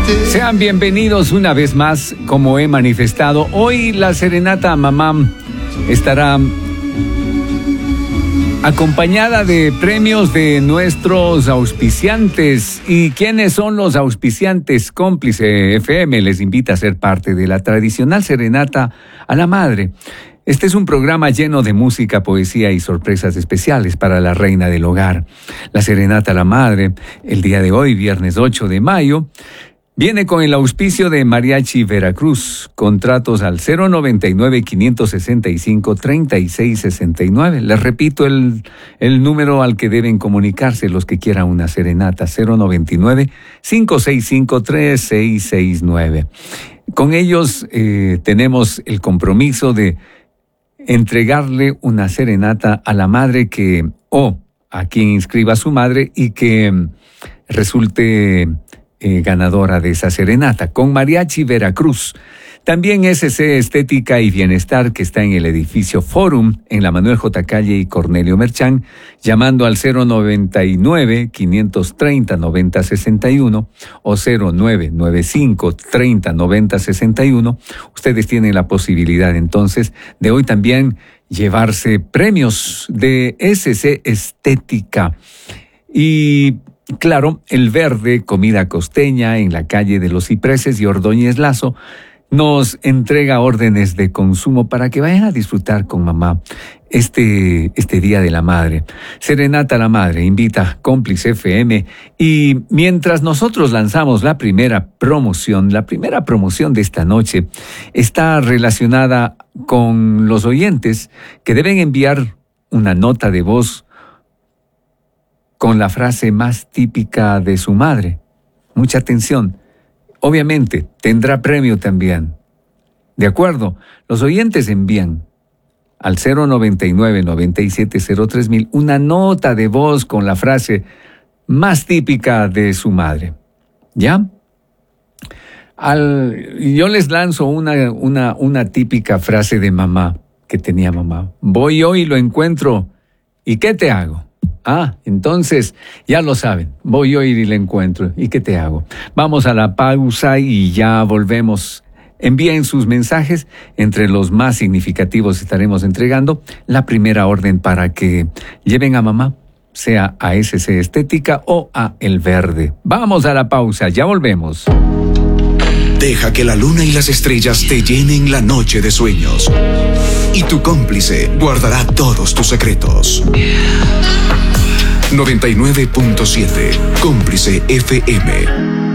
Sean bienvenidos una vez más, como he manifestado. Hoy la serenata a mamá estará acompañada de premios de nuestros auspiciantes. ¿Y quiénes son los auspiciantes? Cómplice FM les invita a ser parte de la tradicional serenata a la madre. Este es un programa lleno de música, poesía y sorpresas especiales para la reina del hogar. La serenata a la madre, el día de hoy, viernes 8 de mayo, viene con el auspicio de Mariachi Veracruz. Contratos al 099-565-3669. Les repito el número al que deben comunicarse los que quieran una serenata. 099-565-3669. Con ellos tenemos el compromiso de entregarle una serenata a la madre o a quien inscriba a su madre y que resulte ganadora de esa serenata, con Mariachi Veracruz. También SC Estética y Bienestar, que está en el edificio Forum, en la Manuel J. Calle y Cornelio Merchán, llamando al 099-530-9061 o 0995-30-9061. Ustedes tienen la posibilidad entonces de hoy también llevarse premios de SC Estética. Y claro, El Verde, comida costeña en la calle de los Cipreses y Ordóñez Lazo, nos entrega órdenes de consumo para que vayan a disfrutar con mamá este Día de la Madre. Serenata a la Madre invita Cómplice FM, y mientras nosotros lanzamos la primera promoción de esta noche está relacionada con los oyentes que deben enviar una nota de voz con la frase más típica de su madre. Mucha atención. Obviamente, tendrá premio también. ¿De acuerdo? Los oyentes envían al 099-9703,000 una nota de voz con la frase más típica de su madre. ¿Ya? Yo les lanzo una típica frase de mamá que tenía mamá. Voy yo y lo encuentro. ¿Y qué te hago? Entonces, ya lo saben, voy yo y le encuentro. ¿Y qué te hago? Vamos a la pausa y ya volvemos. Envíen sus mensajes, entre los más significativos estaremos entregando la primera orden para que lleven a mamá, sea a SC Estética o a El Verde. Vamos a la pausa, ya volvemos. Deja que la luna y las estrellas te llenen la noche de sueños. Y tu cómplice guardará todos tus secretos. 99.7 Cómplice FM.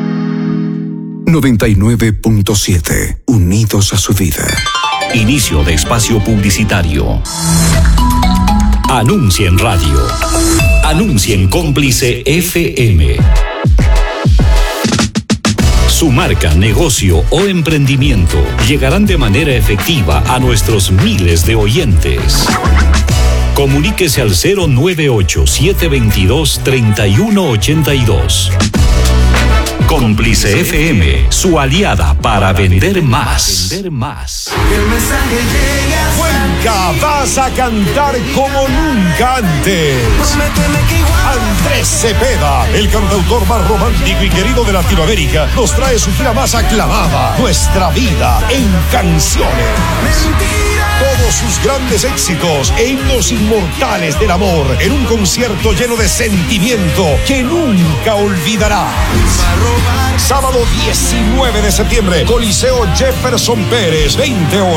99.7 Unidos a su vida. Inicio de espacio publicitario. Anuncia en radio. Anuncia en Cómplice FM. Su marca, negocio o emprendimiento llegarán de manera efectiva a nuestros miles de oyentes. Comuníquese al 098-722-3182. Cómplice FM, su aliada para vender más. Cuenca, vas a cantar como nunca antes. Andrés Cepeda, el cantautor más romántico y querido de Latinoamérica, nos trae su gira más aclamada, Nuestra Vida en Canciones. Todos sus grandes éxitos e himnos inmortales del amor en un concierto lleno de sentimiento que nunca olvidarás. Sábado 19 de septiembre, Coliseo Jefferson Pérez, 20 horas.